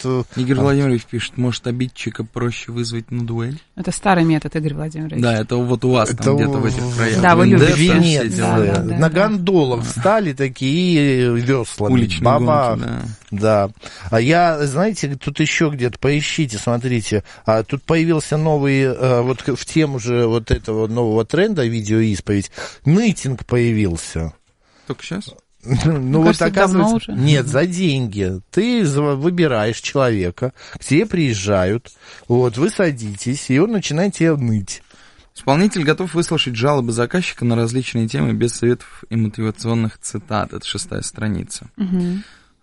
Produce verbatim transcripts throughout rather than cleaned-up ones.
вот... Игорь Владимирович пишет, может, обидчика проще вызвать на дуэль? Это старый метод, Игорь Владимирович. Да, это вот у вас это там где-то в этих краях. Да, вы любите. Венеция. Да, да, да, на да. гондолах встали такие веслами. Уличные Баба. гонки, да. Да. А я, знаете, тут еще где-то, поищите, смотрите, а, тут появился новый, а, вот в тему же вот этого нового тренда, видеоисповедь, нытинг появился. Только сейчас? Ну вот кажется, оказывается, давно уже. нет, за деньги. Ты выбираешь человека, к тебе приезжают, вот, вы садитесь, и он начинает тебе ныть. Исполнитель готов выслушать жалобы заказчика на различные темы без советов и мотивационных цитат. Это шестая страница. Угу.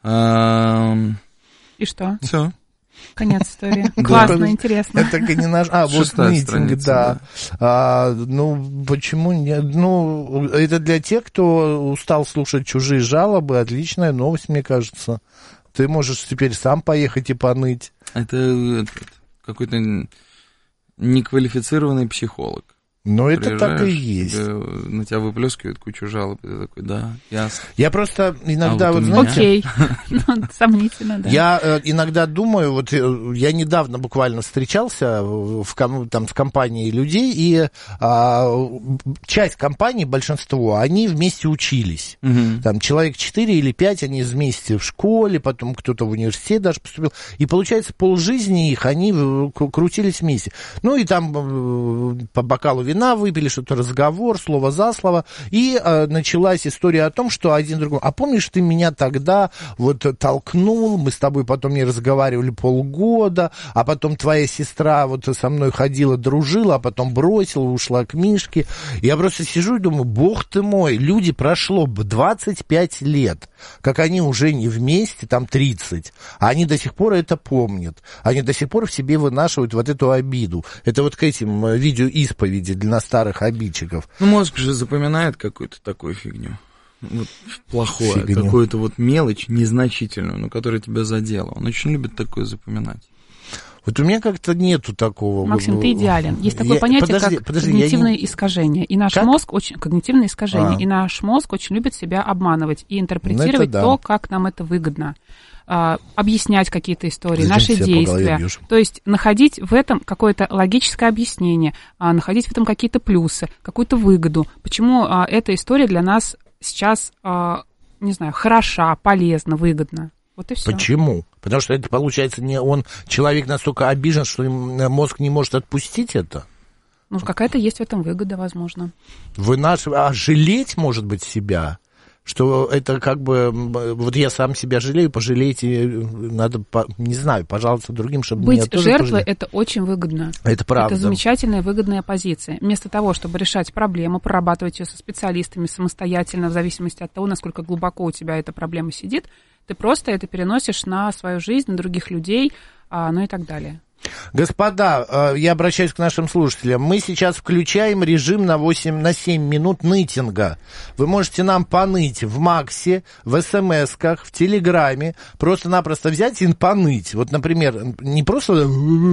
А, И что? все. Конец истории. Да. Классно, интересно. Это не наш... А, вот Шестая нытинг, страница, да. А, ну, почему нет? Ну, это для тех, кто устал слушать чужие жалобы, отличная новость, мне кажется. Ты можешь теперь сам поехать и поныть. Это этот, какой-то неквалифицированный психолог. Но это так и Приезжаешь, есть. тебе, на тебя выплескивают кучу жалоб, и ты такой, да, ясно. Я просто иногда, А вот вот, у меня- знаете... Окей. Ну, сомнительно, да. Я э, иногда думаю, вот э, я недавно буквально встречался в, ком- там, в компании людей, и а, часть компании, большинство, они вместе учились. Мгм. Там человек четыре или пять, они вместе в школе, потом кто-то в университет даже поступил. И получается, полжизни их, они э, к- крутились вместе. Ну и там э, по бокалу вина выпили, что-то разговор, слово за слово. И э, началась история о том, что один другому... А помнишь, ты меня тогда вот толкнул, мы с тобой потом не разговаривали полгода, а потом твоя сестра вот со мной ходила, дружила, а потом бросила, ушла к Мишке. Я просто сижу и думаю, бог ты мой, люди, прошло бы двадцать пять лет, как они уже не вместе, там тридцать, а они до сих пор это помнят. Они до сих пор в себе вынашивают вот эту обиду. Это вот к этим э, видеоисповеди для старых обидчиков. Ну, мозг же запоминает какую-то такую фигню. Вот плохое, Фигню. какую-то вот мелочь незначительную, но которая тебя задела. Он очень любит такое запоминать. Вот у меня как-то нету такого... Максим, ты идеален. Есть такое Я- понятие, подожди, как подожди, я не- когнитивные искажения. И наш Как? мозг очень... Когнитивные искажения. А. И наш мозг очень любит себя обманывать и интерпретировать Ну, это да. то, как нам это выгодно. А, объяснять какие-то истории, Зачем наши себя по голове действия. бьешь? То есть находить в этом какое-то логическое объяснение, а, находить в этом какие-то плюсы, какую-то выгоду. Почему а, эта история для нас сейчас, а, не знаю, хороша, полезна, выгодна. Вот и все. Почему? Потому что это, получается, не он, человек настолько обижен, что им мозг не может отпустить это? Ну, какая-то есть в этом выгода, возможно. Вы наш... А жалеть, может быть, себя? Что это как бы... Вот я сам себя жалею, пожалейте, надо, по- не знаю, пожалуйста, другим, чтобы меня Быть тоже жертвой пожалели. – это очень выгодно. Это правда. Это замечательная, выгодная позиция. Вместо того, чтобы решать проблему, прорабатывать ее со специалистами самостоятельно, в зависимости от того, насколько глубоко у тебя эта проблема сидит, ты просто это переносишь на свою жизнь, на других людей, а, ну и так далее. Господа, я обращаюсь к нашим слушателям. Мы сейчас включаем режим на восемь, на семь минут нытинга. Вы можете нам поныть в Максе, в СМС-ках, в Телеграме. Просто-напросто взять и поныть. Вот, например, не просто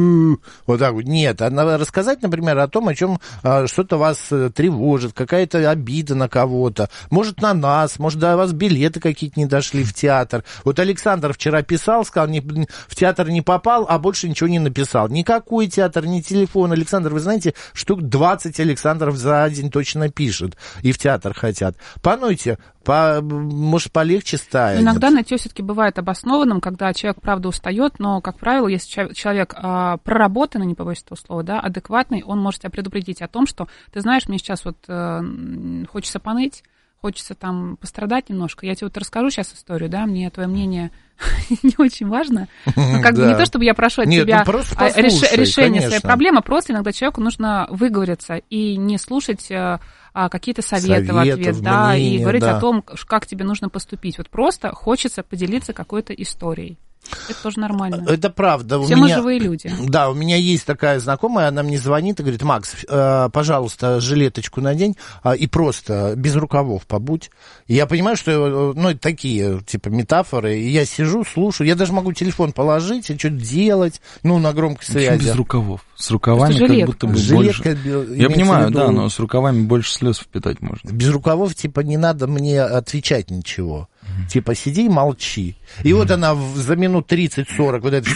вот так вот, нет, а рассказать, например, о том, о чем что-то вас тревожит, какая-то обида на кого-то. Может, на нас, может, до вас билеты какие-то не дошли в театр. Вот Александр вчера писал, сказал, не, в театр не попал, а больше ничего не написал. Писал. Никакой театр, ни телефон. Александр, вы знаете, штук двадцать Александров за день точно пишет. И в театр хотят. Понуйте, по, может, полегче станет. Иногда нытье все-таки бывает обоснованным, когда человек, правда, устает, но, как правило, если человек а, проработанный, не побоюсь этого слова, да, адекватный, он может тебя предупредить о том, что, ты знаешь, мне сейчас вот э, хочется поныть, хочется там пострадать немножко. Я тебе вот расскажу сейчас историю, да, мне твое мнение не очень важно. Ну, как бы не то, чтобы я прошу от Нет, тебя ну, просто а, реш, послушай, решение конечно. своей проблемы, просто иногда человеку нужно выговориться и не слушать а, а, какие-то советы в ответ, Советов, да, мнения, и говорить да. о том, как тебе нужно поступить. Вот просто хочется поделиться какой-то историей. Это тоже нормально. Это правда. Все у мы меня, живые люди. Да, у меня есть такая знакомая, она мне звонит и говорит, Макс, э, пожалуйста, жилеточку надень э, и просто без рукавов побудь. И я понимаю, что, ну, это такие, типа, метафоры, и я сижу, слушаю, я даже могу телефон положить и что-то делать, ну, на громкой связи. Без рукавов. С рукавами Просто как будто бы Жилетка, больше... бе- Я понимаю, имеется в да, виду, но с рукавами больше слез впитать можно. без рукавов, типа, не надо мне отвечать ничего. Типа, сиди и молчи. И mm-hmm. вот она в, за минут тридцать-сорок вот это